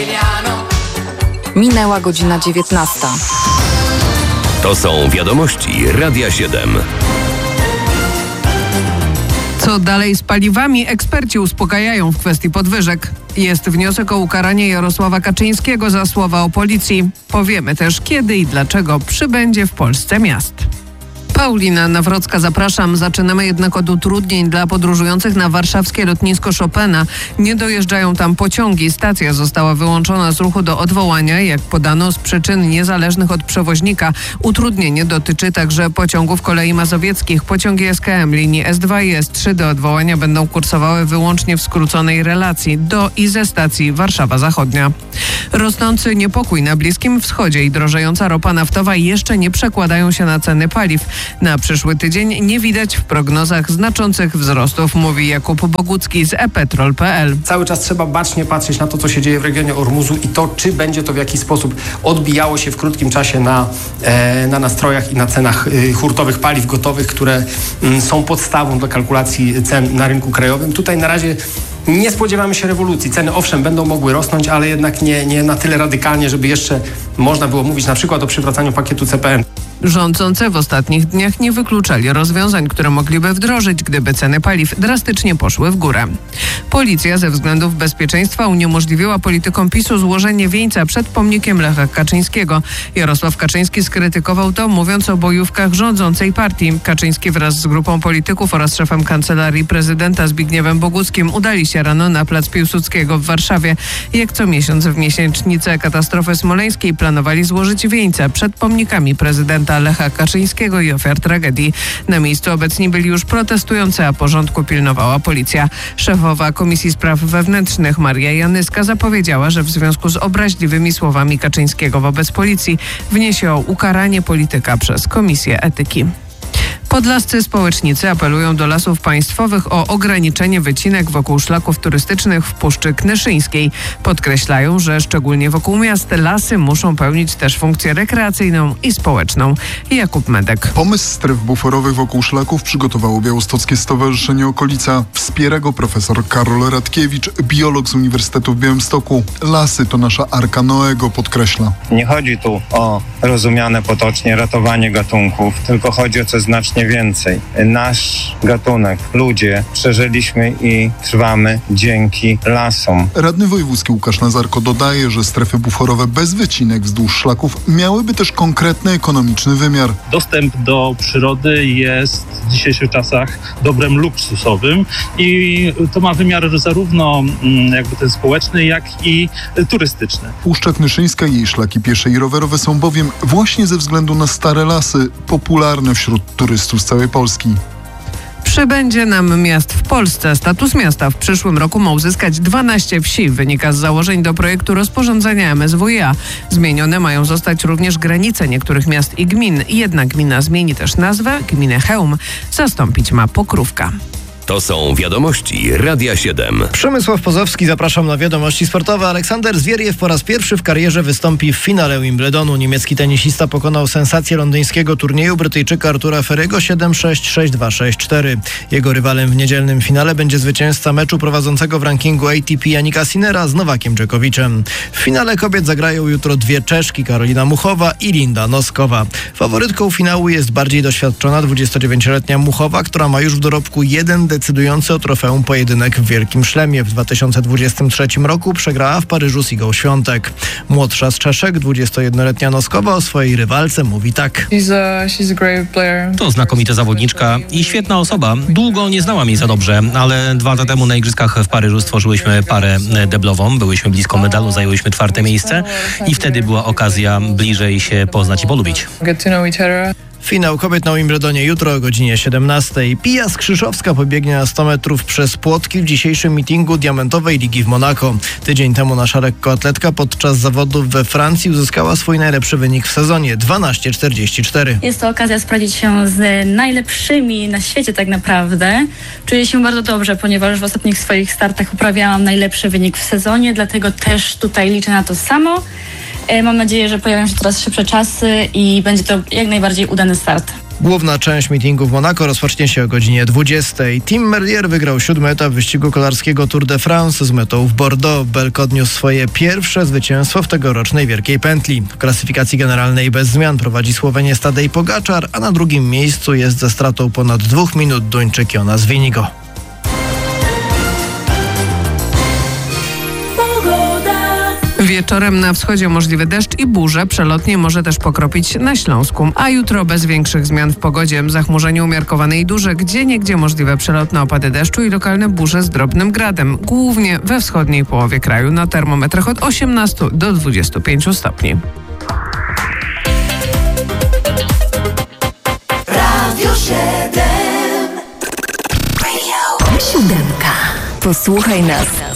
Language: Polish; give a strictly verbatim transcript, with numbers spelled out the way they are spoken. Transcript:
Minęła godzina dziewiętnasta. To są wiadomości Radia siedem. Co dalej z paliwami? Eksperci uspokajają w kwestii podwyżek. Jest wniosek o ukaranie Jarosława Kaczyńskiego za słowa o policji. Powiemy też, kiedy i dlaczego przybędzie w Polsce miast. Paulina Nawrocka, zapraszam. Zaczynamy jednak od utrudnień dla podróżujących na warszawskie lotnisko Chopina. Nie dojeżdżają tam pociągi. Stacja została wyłączona z ruchu do odwołania, jak podano, z przyczyn niezależnych od przewoźnika. Utrudnienie dotyczy także pociągów kolei mazowieckich. Pociągi S K M linii S dwa i S trzy do odwołania będą kursowały wyłącznie w skróconej relacji do i ze stacji Warszawa Zachodnia. Rosnący niepokój na Bliskim Wschodzie i drożejąca ropa naftowa jeszcze nie przekładają się na ceny paliw. Na przyszły tydzień nie widać w prognozach znaczących wzrostów, mówi Jakub Bogucki z e petrol kropka pe el. Cały czas trzeba bacznie patrzeć na to, co się dzieje w regionie Ormuzu i to, czy będzie to w jakiś sposób odbijało się w krótkim czasie na, e, na nastrojach i na cenach y, hurtowych paliw gotowych, które y, są podstawą do kalkulacji cen na rynku krajowym. Tutaj na razie nie spodziewamy się rewolucji. Ceny owszem będą mogły rosnąć, ale jednak nie, nie na tyle radykalnie, żeby jeszcze można było mówić na przykład o przywracaniu pakietu C P N. Rządzący w ostatnich dniach nie wykluczali rozwiązań, które mogliby wdrożyć, gdyby ceny paliw drastycznie poszły w górę. Policja ze względów bezpieczeństwa uniemożliwiła politykom PiSu złożenie wieńca przed pomnikiem Lecha Kaczyńskiego. Jarosław Kaczyński skrytykował to, mówiąc o bojówkach rządzącej partii. Kaczyński wraz z grupą polityków oraz szefem Kancelarii Prezydenta Zbigniewem Boguckim udali się rano na plac Piłsudskiego w Warszawie. Jak co miesiąc w miesięcznicę katastrofy smoleńskiej planowali złożyć wieńce przed pomnikami prezydenta Lecha Kaczyńskiego i ofiar tragedii. Na miejscu obecni byli już protestujący, a porządku pilnowała policja. Szefowa Komisji Spraw Wewnętrznych Maria Janyska zapowiedziała, że w związku z obraźliwymi słowami Kaczyńskiego wobec policji wniesie o ukaranie polityka przez Komisję Etyki. Podlascy społecznicy apelują do Lasów Państwowych o ograniczenie wycinek wokół szlaków turystycznych w Puszczy Knyszyńskiej. Podkreślają, że szczególnie wokół miast lasy muszą pełnić też funkcję rekreacyjną i społeczną. Jakub Medek. Pomysł stref buforowych wokół szlaków przygotowało Białostockie Stowarzyszenie Okolica. Wspiera go profesor Karol Radkiewicz, biolog z Uniwersytetu w Białymstoku. Lasy to nasza Arka Noego, podkreśla. Nie chodzi tu o rozumiane potocznie ratowanie gatunków, tylko chodzi o coś znacznie więcej. Nasz gatunek, ludzie, przeżyliśmy i trwamy dzięki lasom. Radny wojewódzki Łukasz Nazarko dodaje, że strefy buforowe bez wycinek wzdłuż szlaków miałyby też konkretny ekonomiczny wymiar. Dostęp do przyrody jest w dzisiejszych czasach dobrem luksusowym i to ma wymiar zarówno jakby ten społeczny, jak i turystyczny. Puszcza Knyszyńska i jej szlaki piesze i rowerowe są bowiem właśnie ze względu na stare lasy popularne wśród turystów z całej Polski. Przybędzie nam miast w Polsce. Status miasta w przyszłym roku ma uzyskać dwanaście wsi. Wynika z założeń do projektu rozporządzenia M S W iA. Zmienione mają zostać również granice niektórych miast i gmin. Jedna gmina zmieni też nazwę. Gminę Chełm zastąpić ma Pokrówka. To są wiadomości Radia siedem. Przemysław Pozowski, zapraszam na wiadomości sportowe. Aleksander Zwieriew po raz pierwszy w karierze wystąpi w finale Wimbledonu. Niemiecki tenisista pokonał sensację londyńskiego turnieju Brytyjczyka Artura Ferry'ego siedem sześć, sześć dwa, sześć cztery. Jego rywalem w niedzielnym finale będzie zwycięzca meczu prowadzącego w rankingu A T P Janika Sinnera z Nowakiem Dżokowiczem. W finale kobiet zagrają jutro dwie Czeszki, Karolina Muchowa i Linda Noskowa. Faworytką finału jest bardziej doświadczona dwudziestodziewięcioletnia Muchowa, która ma już w dorobku jeden decydujący o trofeum pojedynek w Wielkim Szlemie. W dwa tysiące dwudziestym trzecim roku przegrała w Paryżu z Igą Świątek. Młodsza z Czeszek, dwudziestojednoletnia Noskowa o swojej rywalce mówi tak. To znakomita zawodniczka i świetna osoba. Długo nie znałam jej za dobrze, ale dwa lata temu na Igrzyskach w Paryżu stworzyłyśmy parę deblową. Byłyśmy blisko medalu, zajęłyśmy czwarte miejsce i wtedy była okazja bliżej się poznać i polubić. Finał kobiet na Wimbledonie jutro o godzinie siedemnastej. Pia Skrzyszowska pobiegnie na sto metrów przez płotki w dzisiejszym meetingu Diamentowej Ligi w Monako. Tydzień temu nasza lekkoatletka podczas zawodów we Francji uzyskała swój najlepszy wynik w sezonie dwanaście czterdzieści cztery. Jest to okazja sprawdzić się z najlepszymi na świecie tak naprawdę. Czuję się bardzo dobrze, ponieważ w ostatnich swoich startach uprawiałam najlepszy wynik w sezonie, dlatego też tutaj liczę na to samo. Mam nadzieję, że pojawią się teraz szybsze czasy i będzie to jak najbardziej udany start. Główna część meetingu w Monako rozpocznie się o godzinie dwudziestej. Tim Merlier wygrał siódmy etap wyścigu kolarskiego Tour de France z metą w Bordeaux. Belg odniósł swoje pierwsze zwycięstwo w tegorocznej Wielkiej Pętli. W klasyfikacji generalnej bez zmian prowadzi Słowenię Tadej Pogaczar, a na drugim miejscu jest ze stratą ponad dwóch minut Duńczyk Jonas Vingegaard. Wieczorem na wschodzie możliwy deszcz i burze, przelotnie może też pokropić na Śląsku. A jutro bez większych zmian w pogodzie. Zachmurzenie umiarkowane i duże, gdzieniegdzie możliwe przelotne opady deszczu i lokalne burze z drobnym gradem. Głównie we wschodniej połowie kraju, na termometrach od osiemnastu do dwudziestu pięciu stopni. Radio siedem. Siódemka. Posłuchaj nas.